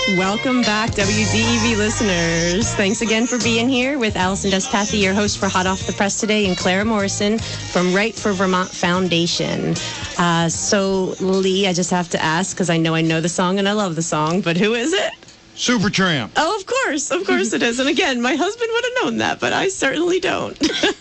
Welcome back, WDEV listeners. Thanks again for being here with Allison Despathy, your host for Hot Off the Press today, and Clara Morrison from Right for Vermont Foundation. So, Lee, I just have to ask, because I know the song and I love the song, but who is it? Supertramp. Oh, of course it is. And again, my husband would have known that, but I certainly don't.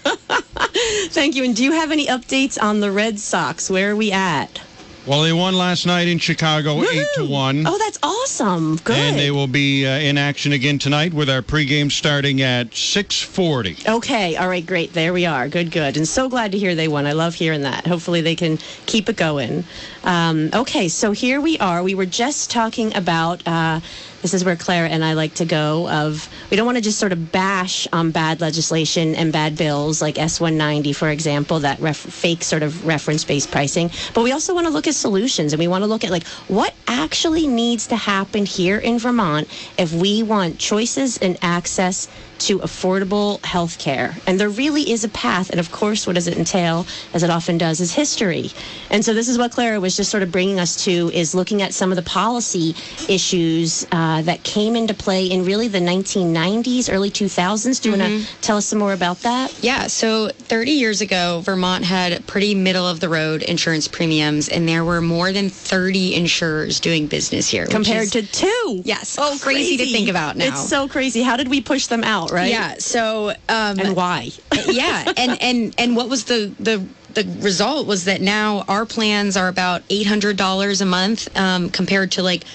Thank you. And do you have any updates on the Red Sox? Where are we at? Well, they won last night in Chicago, Woo-hoo! 8-1. Oh, that's awesome. Good. And they will be in action again tonight with our pregame starting at 6:40. Okay. All right. Great. There we are. Good. And so glad to hear they won. I love hearing that. Hopefully they can keep it going. Okay. So here we are. We were just talking about, this is where Clara and I like to go, we don't want to just sort of bash on bad legislation and bad bills like S-190, for example, that fake sort of reference-based pricing. But we also want to look at solutions, and we want to look at like what actually needs to happen here in Vermont if we want choices and access to affordable health care. And there really is a path. And of course, what does it entail, as it often does, is history. And so this is what Clara was just sort of bringing us to, is looking at some of the policy issues that came into play in really the 1990s, early 2000s. Do you want to tell us some more about that? Yeah, so 30 years ago, Vermont had pretty middle-of-the-road insurance premiums, and there were more than 30 insurers doing business here. Compared to 2. Yes. Oh, crazy to think about now. It's so crazy. How did we push them out, right? Yeah, so... and why? Yeah, and what was the result was that now our plans are about $800 a month compared to like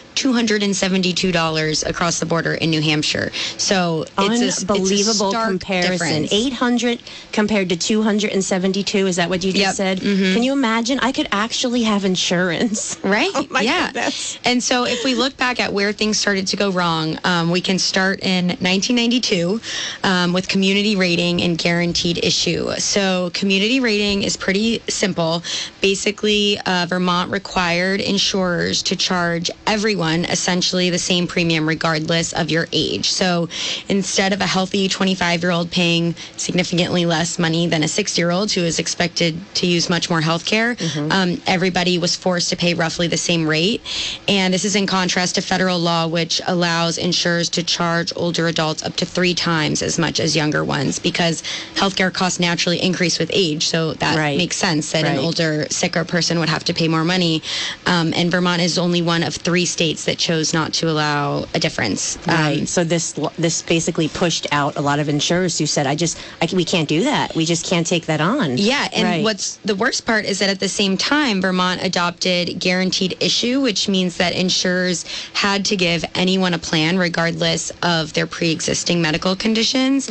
$272 across the border in New Hampshire. So it's unbelievable comparison. Difference. 800 compared to 272. Is that what you just said? Mm-hmm. Can you imagine? I could actually have insurance. Right? Oh my yeah. goodness. And so if we look back at where things started to go wrong, we can start in 1992 with community rating and guaranteed issue. So community rating is pretty simple. Basically, Vermont required insurers to charge everyone essentially the same premium regardless of your age. So instead of a healthy 25-year-old paying significantly less money than a 60-year-old who is expected to use much more health care, everybody was forced to pay roughly the same rate. And this is in contrast to federal law, which allows insurers to charge older adults up to 3 times as much as younger ones, because healthcare costs naturally increase with age. So that makes sense that an older, sicker person would have to pay more money. And Vermont is only one of 3 states that chose not to allow a difference. So this basically pushed out a lot of insurers who said, we can't do that. We just can't take that on. Yeah, and what's the worst part is that at the same time, Vermont adopted guaranteed issue, which means that insurers had to give anyone a plan regardless of their pre-existing medical conditions.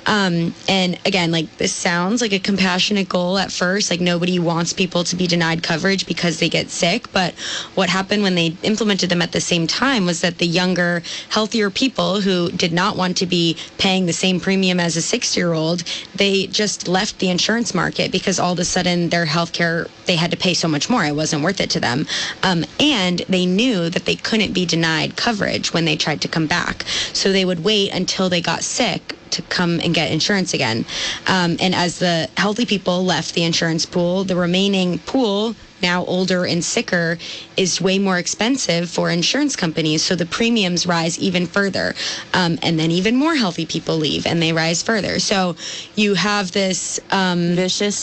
And again, like, this sounds like a compassionate goal at first, like nobody wants people to be denied coverage because they get sick, but what happened when they implemented them at the same time was that the younger, healthier people who did not want to be paying the same premium as a 60-year-old, they just left the insurance market because all of a sudden their health care, they had to pay so much more. It wasn't worth it to them. And they knew that they couldn't be denied coverage when they tried to come back. So they would wait until they got sick to come and get insurance again. And as the healthy people left the insurance pool, the remaining pool, now older and sicker, is way more expensive for insurance companies. So the premiums rise even further. And then even more healthy people leave and they rise further. So you have this vicious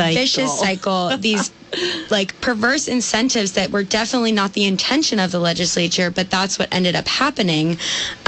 cycle. These like perverse incentives that were definitely not the intention of the legislature, but that's what ended up happening.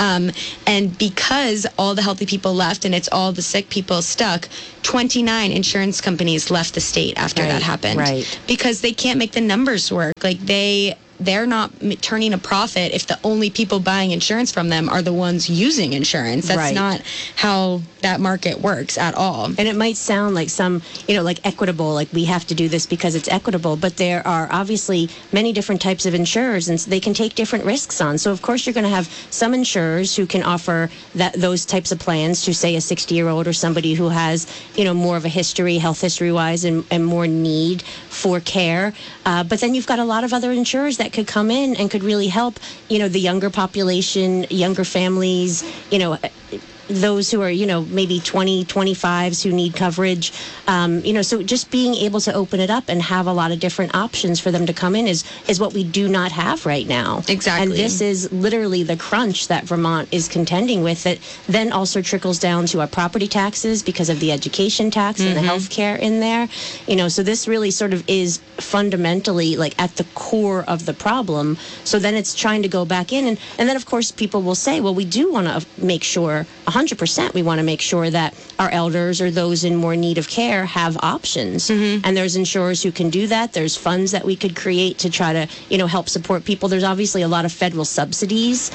And because all the healthy people left and it's all the sick people stuck, 29 insurance companies left the state after that happened. Because they can't make the numbers work. Like they're not turning a profit if the only people buying insurance from them are the ones using insurance. That's not how that market works at all. And it might sound like some, like equitable, like we have to do this because it's equitable, but there are obviously many different types of insurers and they can take different risks on. So of course you're going to have some insurers who can offer those types of plans to, say, a 60-year-old or somebody who has, more of a history, health history-wise, and more need for care. But then you've got a lot of other insurers that could come in and could really help, the younger population, younger families, those who are, maybe 20, 25s who need coverage. So just being able to open it up and have a lot of different options for them to come in is what we do not have right now. Exactly. And this is literally the crunch that Vermont is contending with, that then also trickles down to our property taxes because of the education tax and the health care in there. So this really sort of is fundamentally like at the core of the problem. So then it's trying to go back in. And then, of course, people will say, well, we do want to make sure 100%, we want to make sure that our elders or those in more need of care have options. And there's insurers who can do that. There's funds that we could create to try to, help support people. There's obviously a lot of federal subsidies,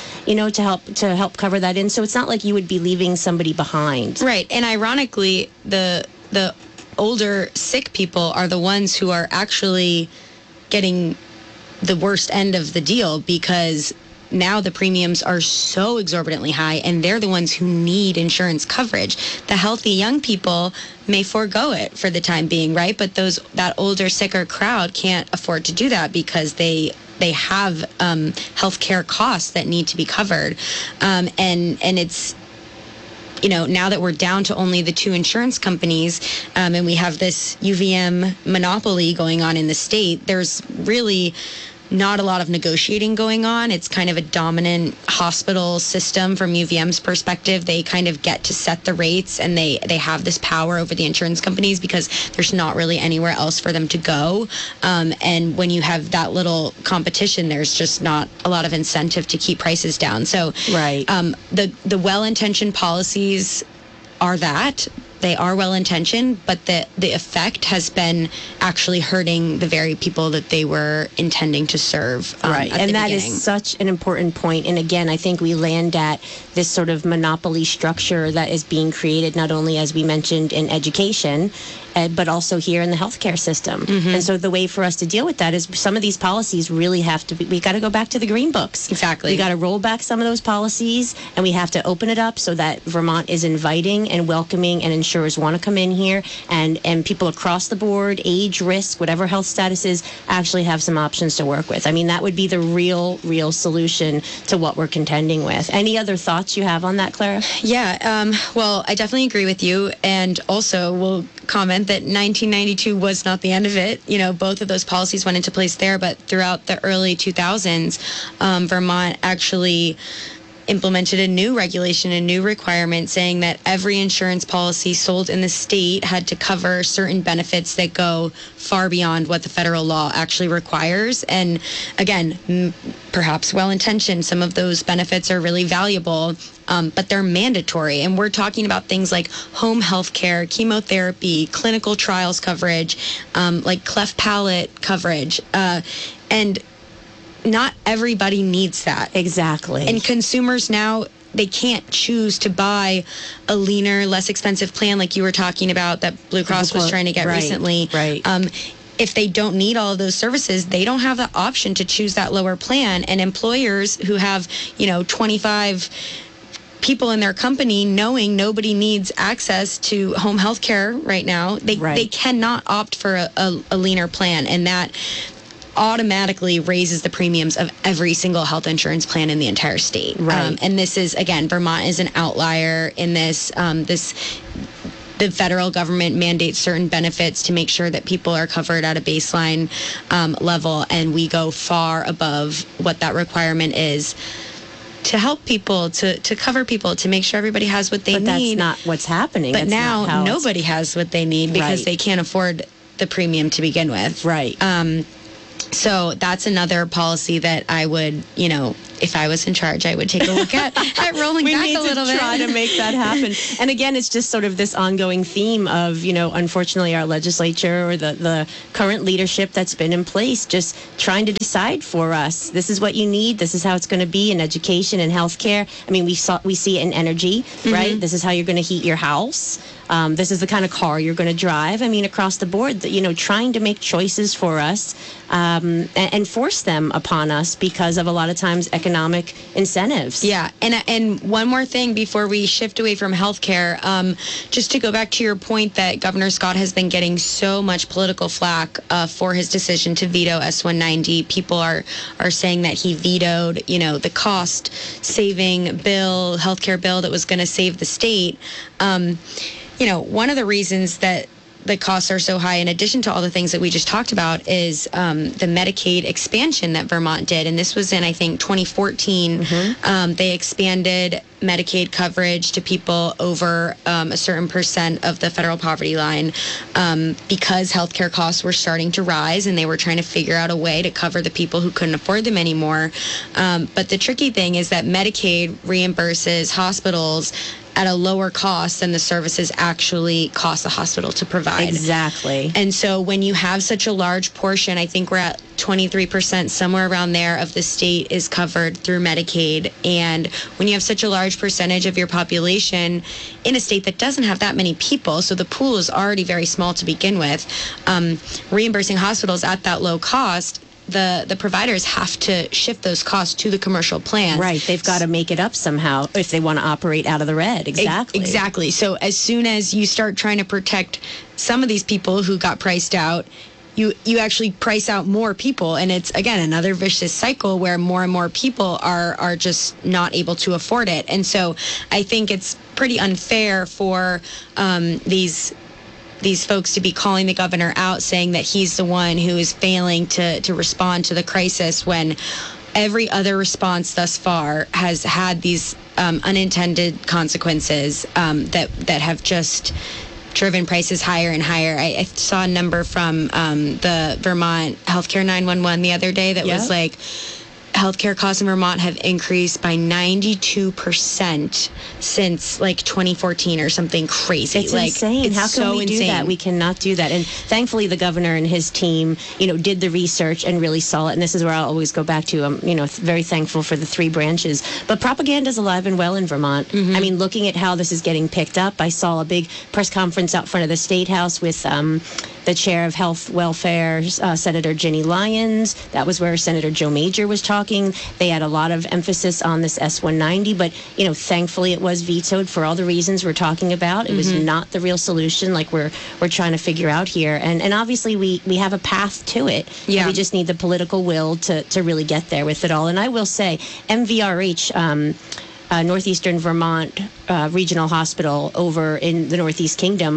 to help cover that in. So it's not like you would be leaving somebody behind. Right. And ironically, the older sick people are the ones who are actually getting the worst end of the deal, because now the premiums are so exorbitantly high, and they're the ones who need insurance coverage. The healthy young people may forego it for the time being, right? But that older, sicker crowd can't afford to do that because they have healthcare costs that need to be covered, and it's, now that we're down to only the two insurance companies, and we have this UVM monopoly going on in the state, there's really not a lot of negotiating going on. It's kind of a dominant hospital system from UVM's perspective. They kind of get to set the rates, and they have this power over the insurance companies because there's not really anywhere else for them to go. And when you have that little competition, there's just not a lot of incentive to keep prices down. So right. The well-intentioned policies are that. They are well-intentioned, but the effect has been actually hurting the very people that they were intending to serve. Right, and that is such an important point. And again, I think we land at this sort of monopoly structure that is being created, not only, as we mentioned, in education, but also here in the healthcare system. And so the way for us to deal with that is some of these policies really have to be, we got to go back to the green books. Exactly. We got to roll back some of those policies, and we have to open it up so that Vermont is inviting and welcoming, and insurers want to come in here, and people across the board, age, risk, whatever health status is, actually have some options to work with. I mean, that would be the real solution to what we're contending with. Any other thoughts you have on that, Clara? Yeah, well, I definitely agree with you, and also we'll comment that 1992 was not the end of it. Both of those policies went into place there, but throughout the early 2000s, Vermont actually implemented a new regulation, a new requirement saying that every insurance policy sold in the state had to cover certain benefits that go far beyond what the federal law actually requires. And again, perhaps well-intentioned, some of those benefits are really valuable, but they're mandatory. And we're talking about things like home health care, chemotherapy, clinical trials coverage, like cleft palate coverage, and not everybody needs that. Exactly. And consumers now, they can't choose to buy a leaner, less expensive plan like you were talking about that Blue Cross was trying to get recently. Right. If they don't need all of those services, they don't have the option to choose that lower plan. And employers who have, 25 people in their company, knowing nobody needs access to home health care right now, they cannot opt for a leaner plan. And that automatically raises the premiums of every single health insurance plan in the entire state. Right. And this is, again, Vermont is an outlier in this. The federal government mandates certain benefits to make sure that people are covered at a baseline level, and we go far above what that requirement is to help people, to cover people, to make sure everybody has what they need. But that's not what's happening. But That's now nobody has what they need because Right. they can't afford the premium to begin with. Right. So that's another policy that I would, if I was in charge, I would take a look at rolling back a little bit. We need to try to make that happen. And again, it's just sort of this ongoing theme of, unfortunately, our legislature or the current leadership that's been in place just trying to decide for us. This is what you need. This is how it's going to be in education and healthcare. I mean, we see it in energy, right? This is how you're going to heat your house. This is the kind of car you're going to drive. I mean, across the board, trying to make choices for us and force them upon us because of a lot of times economic incentives. Yeah, and one more thing before we shift away from healthcare, just to go back to your point that Governor Scott has been getting so much political flack for his decision to veto S-190. People are saying that he vetoed, the cost-saving bill, healthcare bill that was going to save the state. One of the reasons that the costs are so high, in addition to all the things that we just talked about, is the Medicaid expansion that Vermont did. And this was in, I think, 2014. They expanded Medicaid coverage to people over a certain percent of the federal poverty line because healthcare costs were starting to rise, and they were trying to figure out a way to cover the people who couldn't afford them anymore. But the tricky thing is that Medicaid reimburses hospitals at a lower cost than the services actually cost the hospital to provide. Exactly. And so when you have such a large portion, I think we're at 23%, somewhere around there, of the state is covered through Medicaid. And when you have such a large percentage of your population in a state that doesn't have that many people, so the pool is already very small to begin with, reimbursing hospitals at that low cost, the providers have to shift those costs to the commercial plans. Right. They've got to make it up somehow if they want to operate out of the red. Exactly. Exactly. So as soon as you start trying to protect some of these people who got priced out, you actually price out more people. And it's, again, another vicious cycle where more and more people are just not able to afford it. And so I think it's pretty unfair for these folks to be calling the governor out, saying that he's the one who is failing to respond to the crisis, when every other response thus far has had these unintended consequences that have just driven prices higher and higher. I saw a number from the Vermont Healthcare 911 the other day that was like, healthcare costs in Vermont have increased by 92% since like 2014 or something crazy. It's insane. It's How can we do that? We cannot do that. And thankfully, the governor and his team, did the research and really saw it. And this is where I'll always go back to. I'm, very thankful for the three branches. But propaganda is alive and well in Vermont. I mean, looking at how this is getting picked up, I saw a big press conference out front of the State House with the chair of Health Welfare, Senator Ginny Lyons. That was where Senator Joe Major was talking. They had a lot of emphasis on this S-190, but, thankfully it was vetoed for all the reasons we're talking about. It was not the real solution like we're trying to figure out here. And obviously we have a path to it. Yeah. We just need the political will to really get there with it all. And I will say, MVRH, Northeastern Vermont Regional Hospital over in the Northeast Kingdom,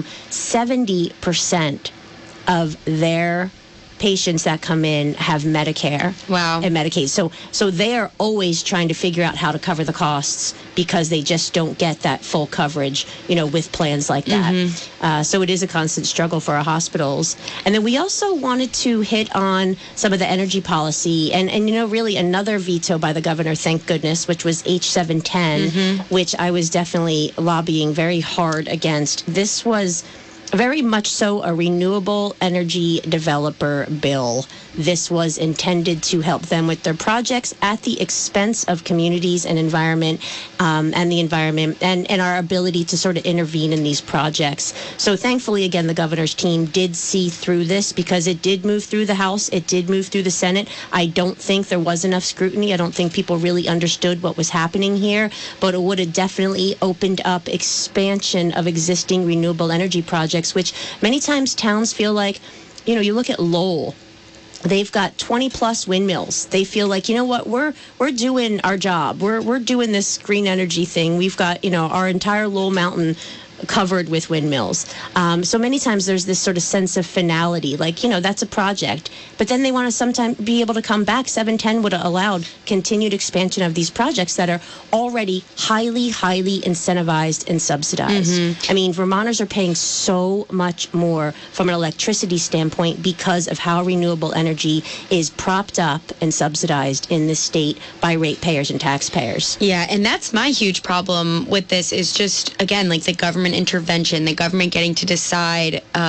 70% of their patients that come in have Medicare and Medicaid. So they are always trying to figure out how to cover the costs because they just don't get that full coverage, with plans like that. So it is a constant struggle for our hospitals. And then we also wanted to hit on some of the energy policy and really another veto by the governor, thank goodness, which was H710, which I was definitely lobbying very hard against. This was very much so a renewable energy developer bill. This was intended to help them with their projects at the expense of communities and environment, and the environment and our ability to sort of intervene in these projects. So thankfully, again, the governor's team did see through this because it did move through the House. It did move through the Senate. I don't think there was enough scrutiny. I don't think people really understood what was happening here, but it would have definitely opened up expansion of existing renewable energy projects, which many times towns feel like, you look at Lowell. They've got 20 plus windmills. They feel like, we're doing our job. We're doing this green energy thing. We've got, our entire Lowell Mountain covered with windmills. So many times there's this sort of sense of finality, like, that's a project. But then they want to sometimes be able to come back. 710 would have allowed continued expansion of these projects that are already highly, highly incentivized and subsidized. I mean, Vermonters are paying so much more from an electricity standpoint because of how renewable energy is propped up and subsidized in this state by ratepayers and taxpayers. Yeah, and that's my huge problem with this is just, again, like the government intervention, the government getting to decide,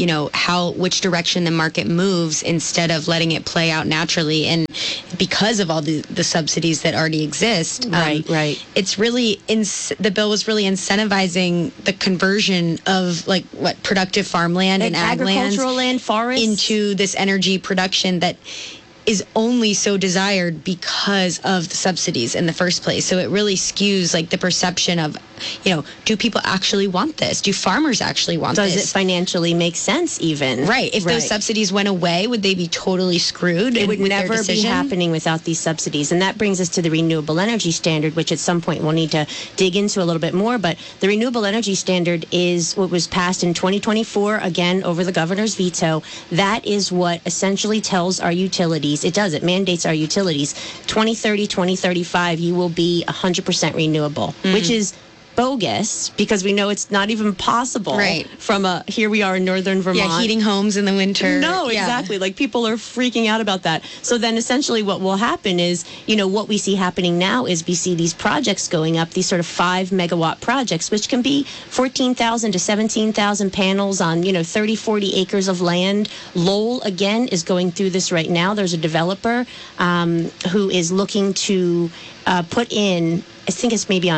which direction the market moves instead of letting it play out naturally. And because of all the subsidies that already exist, right. It's really the bill was really incentivizing the conversion of productive farmland and ag lands, agricultural land, forests, into this energy production that is only so desired because of the subsidies in the first place. So it really skews the perception of, do people actually want this? Do farmers actually want this? Does it financially make sense even? Right. If those subsidies went away, would they be totally screwed? It would with never their be decision? happening without these subsidies. And that brings us to the Renewable Energy Standard, which at some point we'll need to dig into a little bit more. But the Renewable Energy Standard is what was passed in 2024, again, over the governor's veto. That is what essentially tells our utilities, it mandates our utilities, 2030, 2035, you will be 100% renewable, which is bogus because we know it's not even possible. Right. From here we are in northern Vermont. Yeah, heating homes in the winter. No, Yeah. exactly. People are freaking out about that. So then essentially what will happen is, what we see happening now is we see these projects going up, these sort of 5 megawatt projects, which can be 14,000 to 17,000 panels on, 30, 40 acres of land. Lowell, again, is going through this right now. There's a developer who is looking to put in, I think it's maybe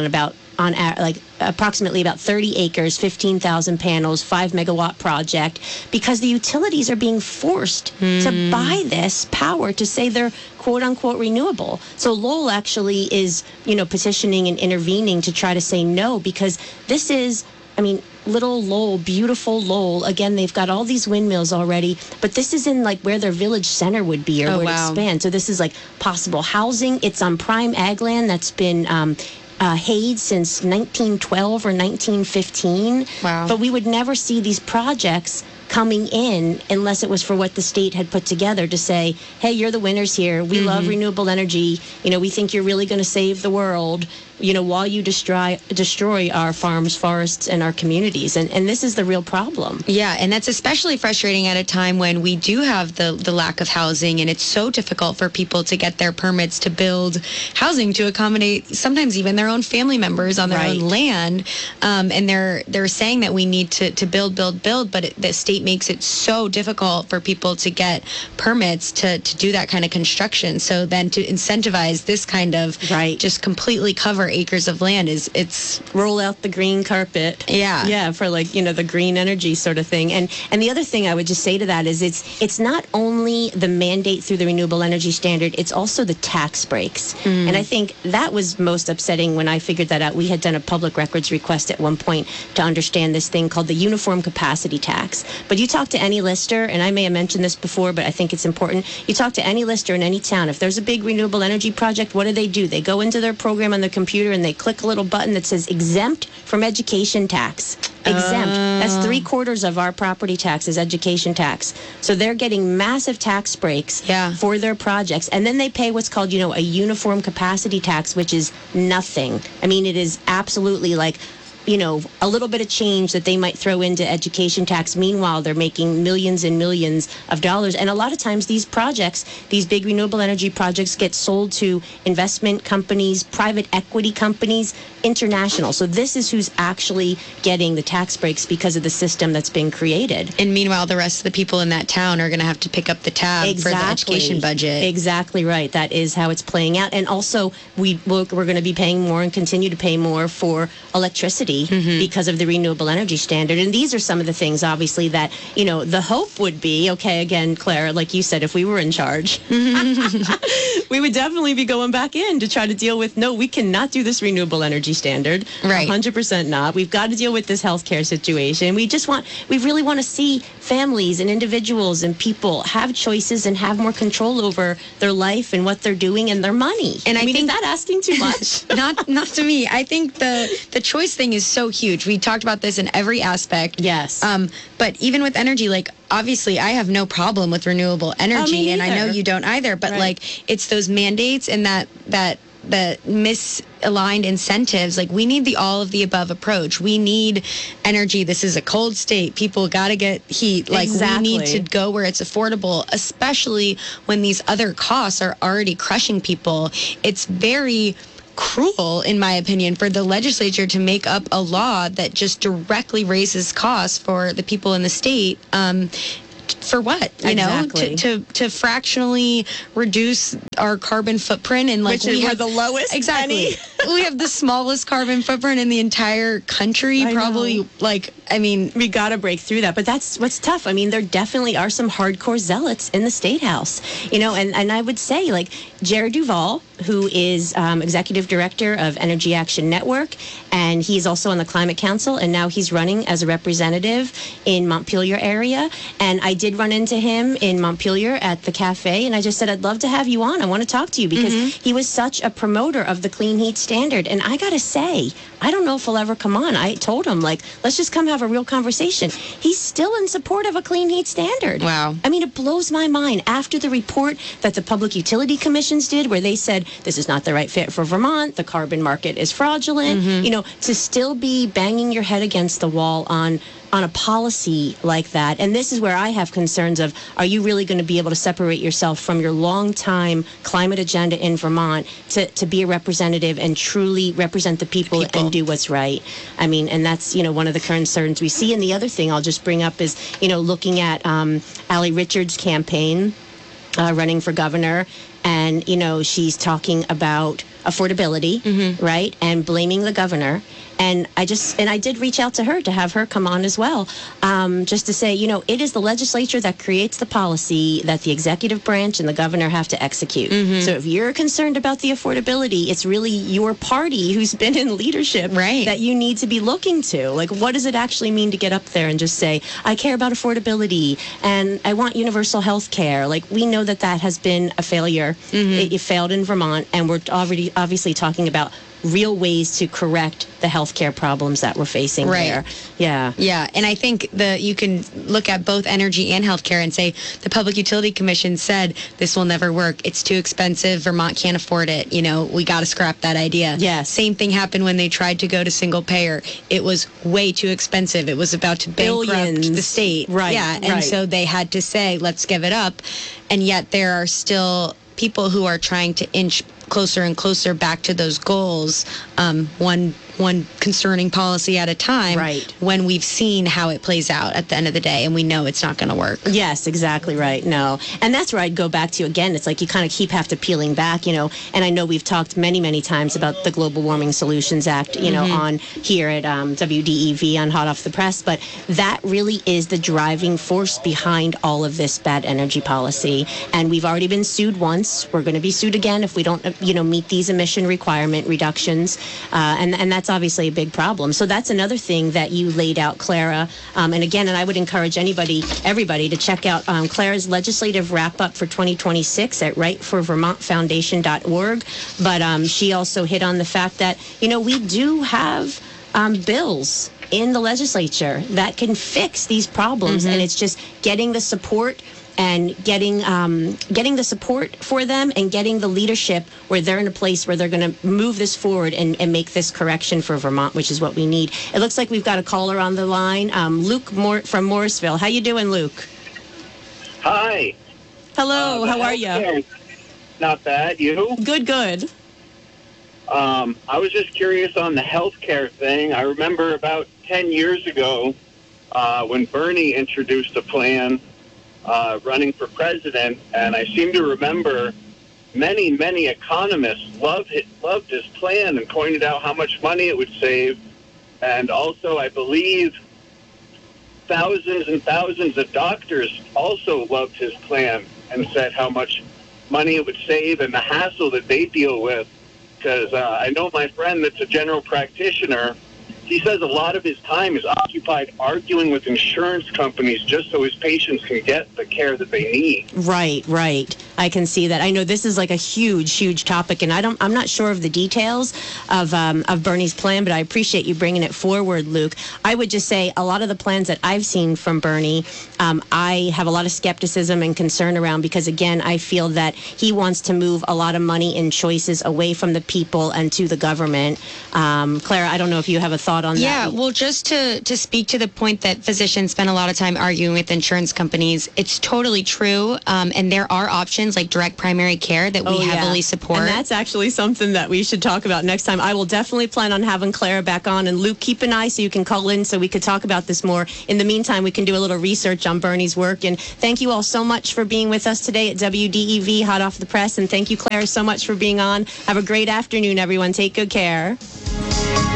approximately about 30 acres, 15,000 panels, 5 megawatt project, because the utilities are being forced to buy this power to say they're quote unquote renewable. So Lowell actually is, petitioning and intervening to try to say no, because this is, little Lowell, beautiful Lowell. Again, they've got all these windmills already, but this is in where their village center would be or would expand. So this is possible housing. It's on prime ag land that's been hayed since 1912 or 1915. Wow. But we would never see these projects coming in unless it was for what the state had put together to say, hey, you're the winners here. We love renewable energy. We think you're really going to save the world, while you destroy our farms, forests, and our communities. And this is the real problem. Yeah, and that's especially frustrating at a time when we do have the lack of housing, and it's so difficult for people to get their permits to build housing to accommodate sometimes even their own family members on their own land. And they're saying that we need to build, but the state makes it so difficult for people to get permits to do that kind of construction. So then to incentivize this kind of just completely cover acres of land it's roll out the green carpet. Yeah for the green energy sort of thing. And the other thing I would just say to that is it's not only the mandate through the Renewable Energy Standard, it's also the tax breaks. And I think that was most upsetting when I figured that out. We had done a public records request at one point to understand this thing called the Uniform Capacity Tax. But you talk to any lister, and I may have mentioned this before, but I think it's important. You talk to any lister in any town. If there's a big renewable energy project, what do? They go into their program on the computer and they click a little button that says exempt from education tax. Exempt. That's 3/4 of our property tax is education tax. So they're getting massive tax breaks for their projects. And then they pay what's called, a uniform capacity tax, which is nothing. It is absolutely a little bit of change that they might throw into education tax. Meanwhile, they're making millions and millions of dollars. And a lot of times these projects, these big renewable energy projects, get sold to investment companies, private equity companies, international. So this is who's actually getting the tax breaks because of the system that's been created. And meanwhile, the rest of the people in that town are going to have to pick up the tab for the education budget. Exactly right. That is how it's playing out. And also, we're going to be paying more and continue to pay more for electricity because of the Renewable Energy Standard. And these are some of the things, obviously, that, the hope would be, okay, again, Claire, like you said, if we were in charge, we would definitely be going back in to try to deal with, no, we cannot do this Renewable Energy Standard. Right. 100% not. We've got to deal with this healthcare situation. We really want to see families and individuals and people have choices and have more control over their life and what they're doing and their money. And I think, is that asking too much? Not to me. I think the choice thing is so huge. We talked about this in every aspect. Yes. But even with energy, obviously I have no problem with renewable energy, and I know you don't either, but it's those mandates and that misaligned incentives. We need the all of the above approach. We need energy. This is a cold state. People got to get heat. Exactly. We need to go where it's affordable, especially when these other costs are already crushing people. It's very cruel, in my opinion, for the legislature to make up a law that just directly raises costs for the people in the state. For what? You know, to fractionally reduce our carbon footprint, and like Which we're the lowest. Exactly. We have the smallest carbon footprint in the entire country. Probably, like, I mean, we got to break through that. But that's what's tough. I mean, there definitely are some hardcore zealots in the State House, you know, and I would say, like, Jared Duval, who is executive director of Energy Action Network, and he's also on the Climate Council, and now he's running as a representative in Montpelier area. And I did run into him in Montpelier at the cafe, and I just said, I'd love to have you on. I want to talk to you, because he was such a promoter of the clean heat standard. And I got to say, I don't know if he'll ever come on. I told him, like, let's just come have a real conversation. He's still in support of a clean heat standard. Wow. I mean, it blows my mind. After the report that the Public Utility Commissions did, where they said this is not the right fit for Vermont, the carbon market is fraudulent, you know, to still be banging your head against the wall on a policy like that. And this is where I have concerns of, are you really going to be able to separate yourself from your long-time climate agenda in Vermont to be a representative and truly represent the people and do what's right? I mean, and that's, you know, one of the concerns we see. And the other thing I'll just bring up is, you know, looking at Allie Richards' campaign, running for governor, and, you know, she's talking about affordability, right, and blaming the governor. And I did reach out to her to have her come on as well, just to say, you know, it is the legislature that creates the policy that the executive branch and the governor have to execute. So if you're concerned about the affordability, it's really your party who's been in leadership that you need to be looking to. Like, what does it actually mean to get up there and just say, I care about affordability and I want universal health care? Like, we know that has been a failure. It failed in Vermont, and we're already obviously talking about real ways to correct the healthcare problems that we're facing there. Yeah, and I think you can look at both energy and healthcare and say the Public Utility Commission said this will never work. It's too expensive. Vermont can't afford it. You know, we got to scrap that idea. Yes. Same thing happened when they tried to go to single payer. It was way too expensive. It was about to bankrupt the state. Right. Yeah, and so they had to say, let's give it up. And yet there are still people who are trying to inch closer and closer back to those goals, one concerning policy at a time, when we've seen how it plays out at the end of the day, and we know it's not going to work. Yes, exactly right. No. And that's where I'd go back to again. It's like you kind of have to peeling back, you know, and I know we've talked many, many times about the Global Warming Solutions Act, you know, on here at WDEV on Hot Off the Press, but that really is the driving force behind all of this bad energy policy. And we've already been sued once. We're going to be sued again if we don't, you know, meet these emission requirement reductions. And that's obviously a big problem. So that's another thing that you laid out, Clara. And again, and I would encourage everybody to check out Clara's legislative wrap-up for 2026 at rightforvermontfoundation.org. But she also hit on the fact that, you know, we do have bills in the legislature that can fix these problems. And it's just getting the support and getting the support for them and getting the leadership where they're in a place where they're going to move this forward and make this correction for Vermont, which is what we need. It looks like we've got a caller on the line, Luke from Morrisville. How you doing, Luke? Hi. Hello, how are you? Not bad. You? Good. I was just curious on the healthcare thing. I remember about 10 years ago when Bernie introduced a plan running for president, and I seem to remember many economists loved his plan and pointed out how much money it would save. And also, I believe thousands and thousands of doctors also loved his plan and said how much money it would save and the hassle that they deal with. Because I know my friend that's a general practitioner, he says a lot of his time is occupied arguing with insurance companies just so his patients can get the care that they need. Right. I can see that. I know this is like a huge topic, and I'm not sure of the details of Bernie's plan, but I appreciate you bringing it forward, Luke. I would just say a lot of the plans that I've seen from Bernie, I have a lot of skepticism and concern around because, again, I feel that he wants to move a lot of money and choices away from the people and to the government. Clara, I don't know if you have a thought on that. Yeah, well, just to speak to the point that physicians spend a lot of time arguing with insurance companies, it's totally true, and there are options options like direct primary care that we heavily support. And that's actually something that we should talk about next time. I will definitely plan on having Clara back on. And Luke, keep an eye so you can call in so we could talk about this more. In the meantime, we can do a little research on Bernie's work. And thank you all so much for being with us today at WDEV Hot Off the Press. And thank you, Clara, so much for being on. Have a great afternoon, everyone. Take good care.